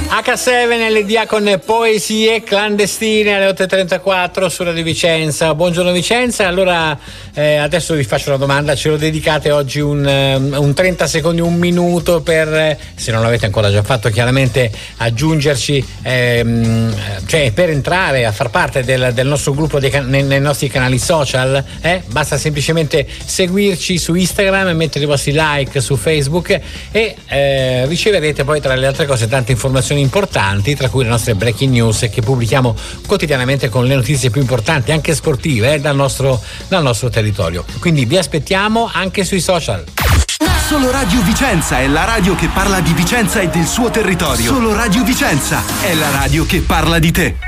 H7 LDA con poesie clandestine alle 8.34 su Radio Vicenza. Buongiorno Vicenza. Allora adesso vi faccio una domanda, ce lo dedicate oggi un 30 secondi, un minuto per, se non l'avete ancora già fatto chiaramente, aggiungerci, cioè per entrare a far parte del nostro gruppo nei nostri canali social. Basta semplicemente seguirci su Instagram, mettere i vostri like su Facebook e riceverete poi tra le altre cose tante informazioni importanti, tra cui le nostre breaking news che pubblichiamo quotidianamente con le notizie più importanti, anche sportive, dal nostro territorio. Quindi vi aspettiamo anche sui social. Solo Radio Vicenza è la radio che parla di Vicenza e del suo territorio. Solo Radio Vicenza è la radio che parla di te.